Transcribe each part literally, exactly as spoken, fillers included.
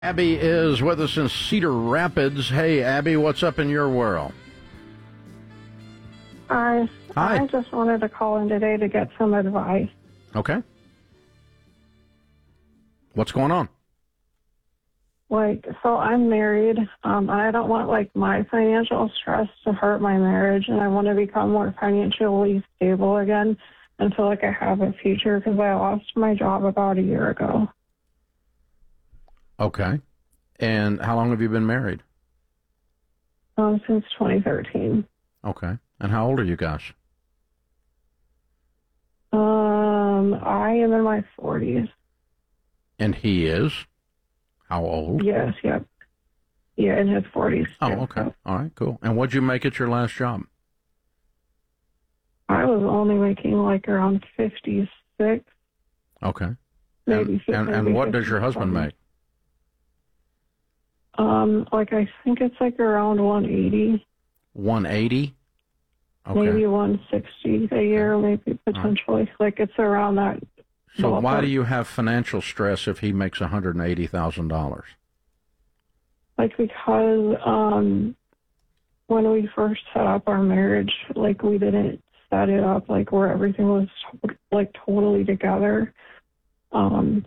Abby is with us in Cedar Rapids. Hey, Abby, what's up in your world? Hi. Hi. I just wanted to call in today to get some advice. Okay. What's going on? Like, so I'm married. Um, I don't want, like, my financial stress to hurt my marriage, and I want to become more financially stable again and feel like I have a future because I lost my job about a year ago. Okay. And how long have you been married? Um, since twenty thirteen. Okay. And how old are you guys? Um, I am in my forties. And he is? How old? Yes, yep. Yeah, in his forties. Oh, okay. All right, cool. And what'd you make at your last job? I was only making like around fifty-six. Okay. Maybe And, and, maybe and what does your husband fifty-seven. make? Um, like I think it's like around one eighty, one eighty? Okay. maybe one sixty a year, maybe potentially. Like it's around that. So ballpark. why do you have financial stress if he makes one hundred eighty thousand dollars? Like because um, when we first set up our marriage, like we didn't set it up like where everything was like totally together. Um,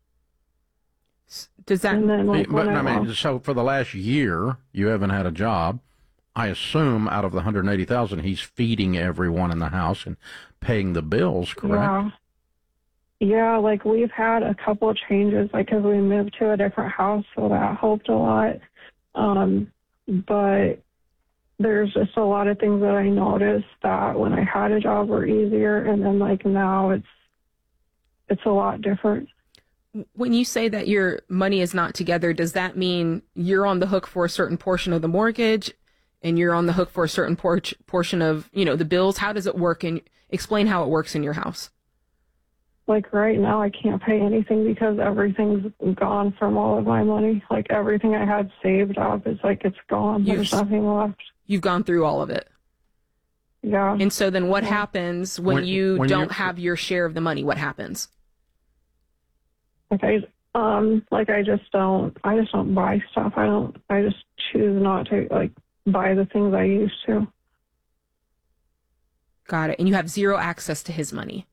Does that? and then like But, when I I mean, lost, so for the last year, you haven't had a job. I assume out of the one hundred eighty thousand dollars, he's feeding everyone in the house and paying the bills, correct? yeah. Yeah, like we've had a couple of changes, like because we moved to a different house, so that helped a lot. Um, but there's just a lot of things that I noticed that when I had a job were easier, and then like now it's it's a lot different. When you say that your money is not together, does that mean you're on the hook for a certain portion of the mortgage, and you're on the hook for a certain por- portion of, you know, the bills? How does it work? And explain how it works in your house. Like right now, I can't pay anything because everything's gone from all of my money. Like everything I had saved up is like it's gone. You've- There's nothing left. You've gone through all of it. Yeah. And so then what Yeah. happens when, When- you when don't you- have your share of the money? What happens? Like I, um, like I just don't, I just don't buy stuff. I don't, I just choose not to like buy the things I used to. Got it. And you have zero access to his money.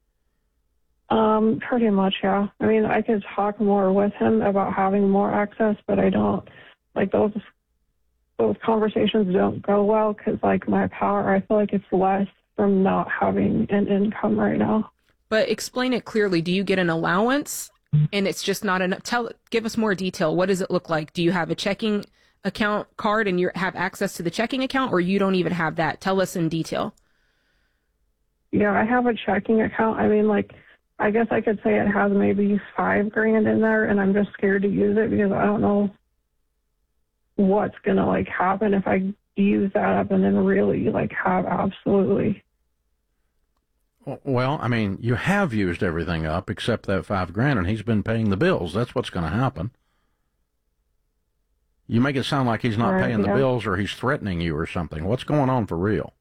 Um, pretty much, yeah. I mean, I could talk more with him about having more access, but I don't, like those, those conversations don't go well because like my power, I feel like it's less from not having an income right now. But explain it clearly. Do you get an allowance and it's just not enough? Tell, give us more detail. What does it look like? Do you have a checking account card and you have access to the checking account, or you don't even have that? Tell us in detail. Yeah, I have a checking account. I mean, like, I guess I could say it has maybe five grand in there, and I'm just scared to use it because I don't know what's gonna like happen if I use that up and then really like have absolutely. Well, I mean, you have used everything up except that five grand, and he's been paying the bills. That's what's going to happen. You make it sound like he's not Right, paying the yeah. bills or he's threatening you or something. What's going on for real?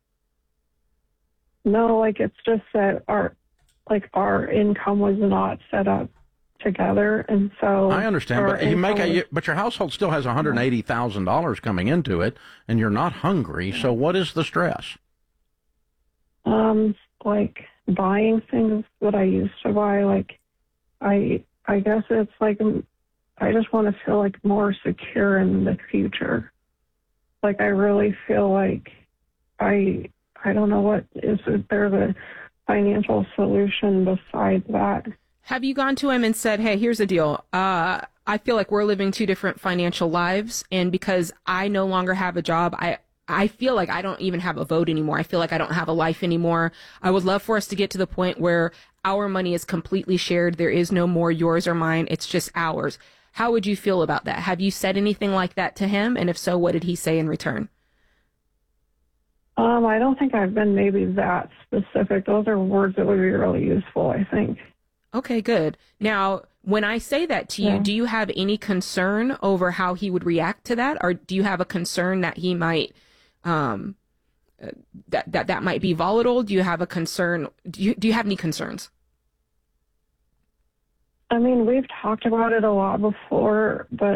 No, like it's just that our like our income was not set up together, and so I understand, our but you make income a, was- but your household still has one hundred eighty thousand dollars coming into it, and you're not hungry. So what is the stress? um like buying things that I used to buy. Like I I guess it's like um, I just want to feel like more secure in the future. Like I really feel like I I don't know what is there the financial solution besides that. Have you gone to him and said, hey, here's the deal. Uh, I feel like we're living two different financial lives. And because I no longer have a job, I, I feel like I don't even have a vote anymore. I feel like I don't have a life anymore. I would love for us to get to the point where our money is completely shared. There is no more yours or mine. It's just ours. How would you feel about that? Have you said anything like that to him? And if so, what did he say in return? Um, I don't think I've been maybe that specific. Those are words that would be really useful, I think. Okay, good. Now, when I say that to you, Yeah. do you have any concern over how he would react to that? Or do you have a concern that he might, um, uh, that, that, that might be volatile? Do you have a concern? Do you, do you have any concerns? I mean, we've talked about it a lot before, but